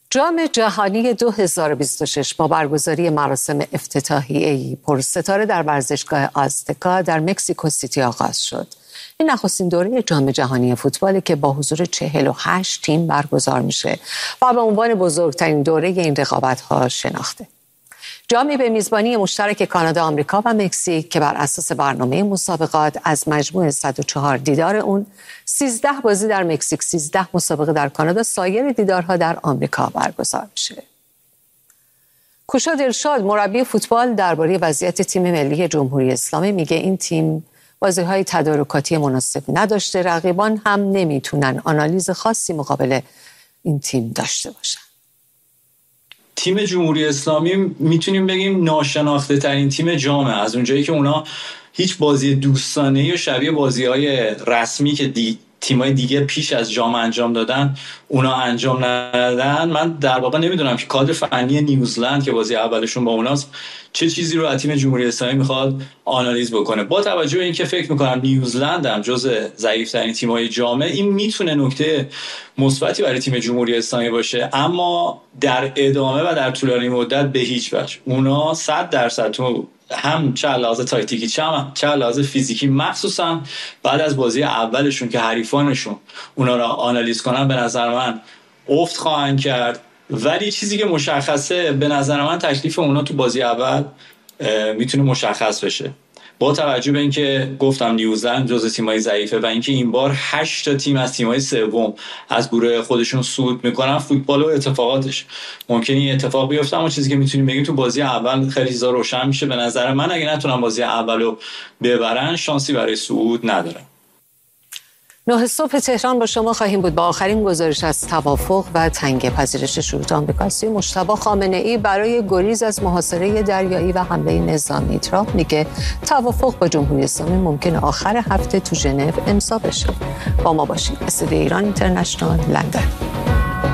جام جهانی 2026 با برگزاری مراسم افتتاحیه‌ای پرستاره در ورزشگاه آزتکا در مکزیکو سیتی آغاز شد. این نخستین دوره جام جهانی فوتبالی که با حضور 48 تیم برگزار میشه و به عنوان بزرگترین دوره این رقابت‌ها شناخته. جامی به میزبانی مشترک کانادا، آمریکا و مکزیک که بر اساس برنامه مسابقات از مجموع 104 دیدار اون 13 بازی در مکزیک، 13 مسابقه در کانادا، سایر دیدارها در آمریکا برگزار میشه. کوشا دلشاد مربی فوتبال درباره وضعیت تیم ملی جمهوری اسلامی میگه این تیم بازی‌های تدارکاتی مناسب نداشته، رقیبان هم نمیتونن آنالیز خاصی مقابل این تیم داشته باشن. تیم جمهوری اسلامی میتونیم بگیم ناشناخته ترین تیم جامه، از اونجایی که اونا هیچ بازی دوستانه‌ای و شبیه بازی‌های رسمی که تیم‌های دیگه پیش از جام انجام دادن اونا انجام ندادن. من در واقع نمیدونم که کادر فنی نیوزلند که بازی اولشون با اوناست چه چیزی رو از تیم جمهوری اسلامی میخواد آنالیز بکنه. با توجه به اینکه فکر میکنم نیوزلند هم جزء ضعیف‌ترین تیم‌های جامه، این میتونه نکته مثبتی برای تیم جمهوری اسلامی باشه، اما در ادامه و در طولانی مدت به هیچ وجه. اونا 100% تو هم چه لحاظ تاکتیکی چه لحاظ فیزیکی، مخصوصا بعد از بازی اولشون که حریفانشون اونا را آنالیز کنن، به نظر من افت خواهند کرد. ولی چیزی که مشخصه، به نظر من تکلیف اونا تو بازی اول میتونه مشخص بشه، با توجه به اینکه گفتم نیوزلند جزو تیم‌های ضعیفه و اینکه این بار 8 تا تیم از تیم‌های سوم از گروه خودشون صعود میکنن. فوتبال و اتفاقاتش ممکنه این اتفاق بیفته، اما چیزی که میتونیم بگیم تو بازی اول خیلی چیزا روشن میشه. به نظر من اگه نتونن بازی اولو ببرن شانسی برای صعود ندارن. 9 صبح تهران با شما خواهیم بود با آخرین گزارش از توافق و تنگ پذیرش شروط آمریکاسی. مجتبی خامنه‌ای برای گریز از محاصره دریایی و حمله نظامی ترامپ میگه توافق با جمهوری اسلامی ممکنه آخر هفته تو ژنو امضا بشه. با ما باشید. استودیو ایران اینترنشنال، لندن.